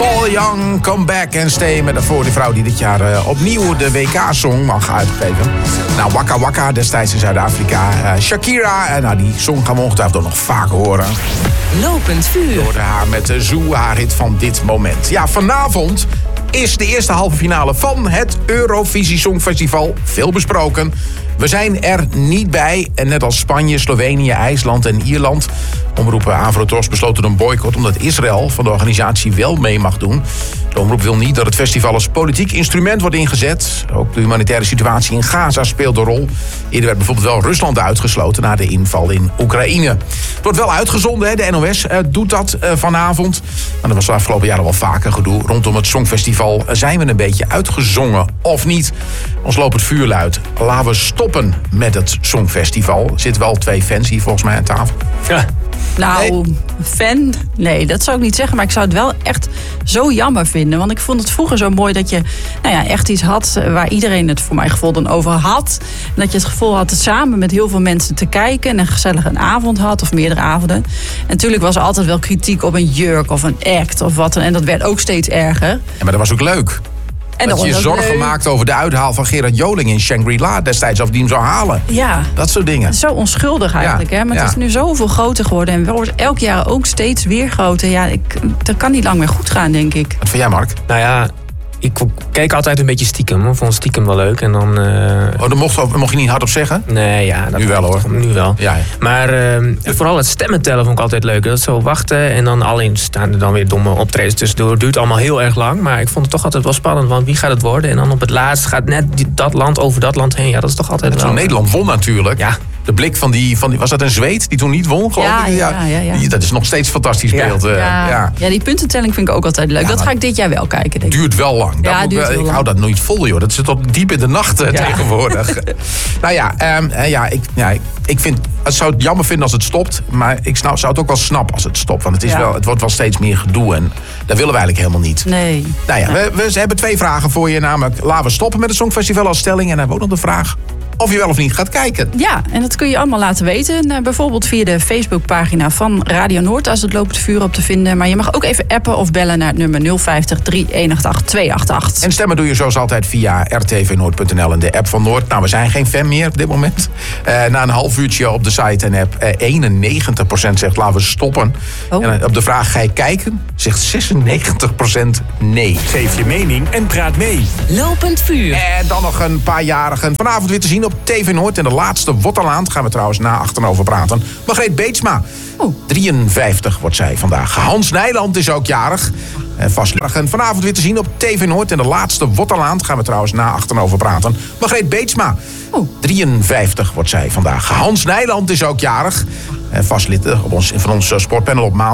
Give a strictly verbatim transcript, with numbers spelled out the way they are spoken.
Paul Young, Come Back and Stay. Met daarvoor die vrouw die dit jaar uh, opnieuw de W K-song mag uitgeven. Nou, Waka Waka destijds in Zuid-Afrika. Uh, Shakira, en uh, nou, die song gaan we ongetwijfeld nog vaak horen. Lopend vuur. Door haar met de Zoo, haar hit van dit moment. Ja, vanavond is de eerste halve finale van het Eurovisie Songfestival. Veel besproken. We zijn er niet bij. En net als Spanje, Slovenië, IJsland en Ierland. Omroep Avrotros besloten een boycott omdat Israël van de organisatie wel mee mag doen. De omroep wil niet dat het festival als politiek instrument wordt ingezet. Ook de humanitaire situatie in Gaza speelt een rol. Eerder werd bijvoorbeeld wel Rusland uitgesloten na de inval in Oekraïne. Het wordt wel uitgezonden, hè? De N O S uh, doet dat uh, vanavond. Maar er was de afgelopen jaren wel vaker gedoe. Rondom het Songfestival zijn we een beetje uitgezongen of niet. Ons lopend vuur luidt. Laten we stoppen met het Songfestival. Er zitten wel twee fans hier volgens mij aan tafel. Ja. Nou, nee. fan? Nee, dat zou ik niet zeggen. Maar ik zou het wel echt zo jammer vinden. Want ik vond het vroeger zo mooi dat je nou ja, echt iets had waar iedereen het voor mijn gevoel dan over had. En dat je het gevoel had het samen met heel veel mensen te kijken. En een gezellige avond had of meerdere avonden. En natuurlijk was er altijd wel kritiek op een jurk of een act of wat. En dat werd ook steeds erger. Ja, maar dat was ook leuk. En dat je je zorgen leuk. maakt over de uithaal van Gerard Joling in Shangri-La destijds, of die hem zou halen. Ja. Dat soort dingen. Zo onschuldig eigenlijk, ja. hè? Maar ja. het is nu zoveel groter geworden en wordt elk jaar ook steeds weer groter. Ja, ik, dat kan niet lang meer goed gaan, denk ik. Wat vind jij, Mark? Nou ja, ik keek altijd een beetje stiekem. Ik vond stiekem wel leuk. En dan, uh... Oh, dat mocht, mocht je niet hardop zeggen? Nee, ja. Dat nu wel hoor. Nu wel. Ja, ja. Maar uh, vooral het stemmen tellen vond ik altijd leuk. Dat zo wachten en dan alleen staan er dan weer domme optredens tussendoor. Het duurt allemaal heel erg lang. Maar ik vond het toch altijd wel spannend. Want wie gaat het worden? En dan op het laatst gaat net die, dat land over dat land heen. Ja, dat is toch altijd wel... Zo Nederland won natuurlijk. Ja. De blik van die, van die... Was dat een Zweed die toen niet won, geloof ja, ik? Ja, ja, ja. Die, dat is nog steeds fantastisch beeld. Ja. Uh, Ja. Ja. ja, die puntentelling vind ik ook altijd leuk. Ja, dat ga ik dit jaar wel kijken, denk ik. Duurt wel lang. Ja, dat duurt wel, wel ik lang. hou dat nooit vol, joh. Dat zit tot diep in de nacht uh, ja. tegenwoordig. Nou ja, um, uh, ja, ik, ja, ik vind... Het zou het jammer vinden als het stopt. Maar ik snap, zou het ook wel snappen als het stopt. Want het, is ja. wel, het wordt wel steeds meer gedoe. En dat willen we eigenlijk helemaal niet. Nee. Nou ja, we, we hebben twee vragen voor je. Namelijk, laten we stoppen met het Songfestival als stelling. En dan hebben we ook nog de vraag of je wel of niet gaat kijken. Ja, en dat kun je allemaal laten weten. Nou, bijvoorbeeld via de Facebookpagina van Radio Noord. Als het lopend vuur op te vinden. Maar je mag ook even appen of bellen naar het nummer nul vijftig, drie een acht acht, twee acht acht. En stemmen doe je zoals altijd via r t v noord punt n l en de app van Noord. Nou, we zijn geen fan meer op dit moment. Uh, na een half uurtje op de site en app. Uh, eenennegentig procent zegt laten we stoppen. Oh. En op de vraag ga je kijken, zegt zesennegentig procent nee. Geef je mening en praat mee. Lopend vuur. En dan nog een paar jarigen. Vanavond weer te zien op T V Noord. En de laatste Wotterlaand gaan we trouwens na achteren over praten. Margreet Beetsma. Oh. drieënvijftig wordt zij vandaag. Hans Nijland is ook jarig. En vast vanavond weer te zien op T V Noord. En de laatste Wotterlaand gaan we trouwens na achteren over praten. Margreet Beetsma. Oh. drieënvijftig wordt zij vandaag. Hans Nijland is ook jarig. En vast lid op ons, van ons sportpanel op maandag.